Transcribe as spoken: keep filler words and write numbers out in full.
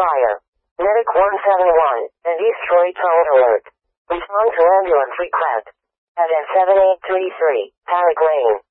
fire. Medic one seven one, and East Troy towed alert. Respond to ambulance request. At N seven eight three three, Parrot Lane.